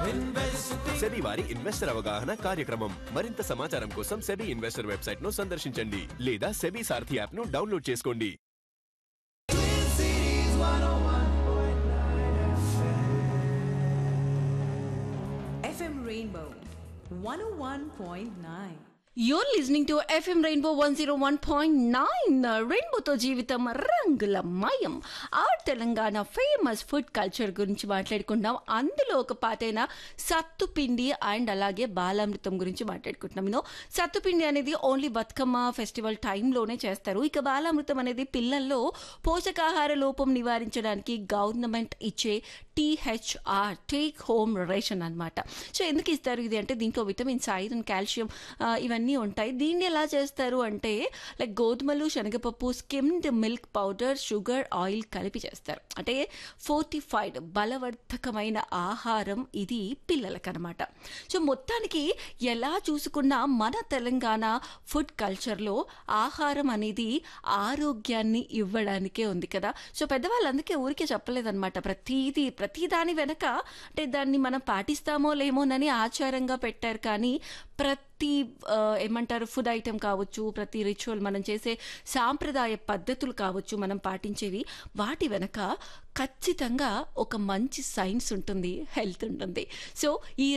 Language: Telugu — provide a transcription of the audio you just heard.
సెబీ వారి ఇన్వెస్టర్ అవగాహన కార్యక్రమం. మరింత సమాచారం కోసం సెబీ ఇన్వెస్టర్ వెబ్సైట్ ను సందర్శించండి లేదా సెబీ సారథి యాప్ ను డౌన్లోడ్ చేసుకోండి. FM Rainbow 101.9. You're listening to FM Rainbow 101.9. రెయిన్బోతో జీవితం రంగుల మయం. తెలంగాణ ఫేమస్ ఫుడ్ కల్చర్ గురించి మాట్లాడుకుంటున్నాం. అందులో ఒక పాటైన సత్తుపిండి అండ్ అలాగే బాలామృతం గురించి మాట్లాడుకుంటున్నాం. సత్తుపిండి అనేది ఓన్లీ బతుకమ్మ ఫెస్టివల్ టైంలోనే చేస్తారు. ఇక బాలామృతం అనేది పిల్లల్లో పోషకాహార లోపం నివారించడానికి గవర్నమెంట్ ఇచ్చే THR టేక్ హోమ్ రేషన్ అనమాట. సో ఎందుకు ఇస్తారు ఇది అంటే దీంట్లో విటమిన్స్, ఐరన్, కాల్షియం ఇవన్నీ ఉంటాయి. దీన్ని ఎలా చేస్తారు అంటే లైక్ గోధుమలు, శనగపప్పు, skimmed milk powder, sugar, oil కలిపి చేస్తారు. అంటే ఫోర్టిఫైడ్ బలవర్ధకమైన ఆహారం ఇది పిల్లలకనమాట. సో మొత్తానికి ఎలా చూసుకున్నా మన తెలంగాణ ఫుడ్ కల్చర్లో ఆహారం అనేది ఆరోగ్యాన్ని ఇవ్వడానికే ఉంది కదా. సో పెద్దవాళ్ళు అందుకే ఊరికే చెప్పలేదన్నమాట. ప్రతి దాని వెనక అంటే దాన్ని మనం పాటిస్తామో లేమోనని ఆచారంగా పెట్టారు. కానీ ప్రతి ఏమంటారు ఫుడ్ ఐటెం కావచ్చు, ప్రతి రిచువల్ మనం చేసే సాంప్రదాయ పద్ధతులు కావచ్చు, మనం పాటించేవి వాటి వెనక ఖచ్చితంగా ఒక మంచి సైన్స్ ఉంటుంది, హెల్త్ ఉంటుంది. సో ఈ